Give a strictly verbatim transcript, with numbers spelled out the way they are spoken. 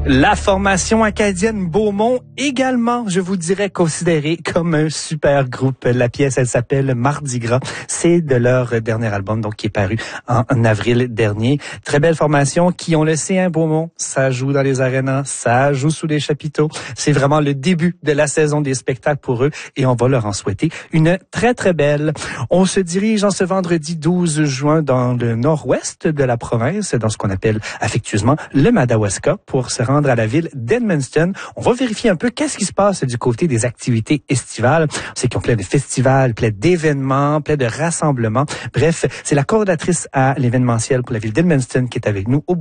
La formation acadienne Beaumont, également, je vous dirais, considérée comme un super groupe. La pièce, elle s'appelle Mardi Gras. C'est de leur dernier album, donc qui est paru en, en avril dernier. Très belle formation qui, on le sait, hein, Beaumont, ça joue dans les arénas, ça joue sous les chapiteaux. C'est vraiment le début de la saison des spectacles pour eux et on va leur en souhaiter une très, très belle. On se dirige en ce vendredi douze juin dans le nord-ouest de la province, dans ce qu'on appelle affectueusement le Madawaska, pour se rendre à la ville d'Edmundston. On va vérifier un peu qu'est-ce qui se passe du côté des activités estivales. On sait qu'ils ont plein de festivals, plein d'événements, plein de rassemblements. Bref, c'est la coordinatrice à l'événementiel pour la ville d'Edmundston qui est avec nous au